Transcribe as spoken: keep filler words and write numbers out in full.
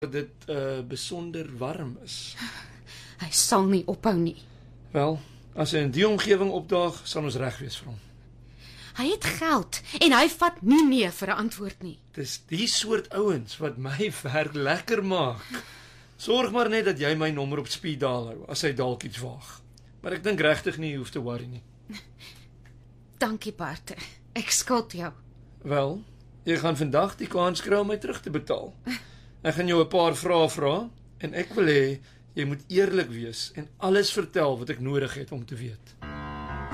dat dit uh, besonder warm is. Hy sal nie ophou nie. Wel, as hy in die omgewing opdaag, sal ons reg wees vir hom. Hy het geld en hy vat nie nee vir 'n antwoord nie. Dis die soort ouens wat my werk lekker maak. Sorg maar net dat jy my nommer op speed dial hou, as hy dalk iets waag. Maar ek dink regtig nie jy hoef te worry nie. Dankie, Bart. Ek skuld jou. Wel, jy gaan vandag die kans kry om my terug te betaal. Ek gaan jou 'n paar vrae vra en ek wil hê jy moet eerlik wees en alles vertel wat ek nodig het om te weet.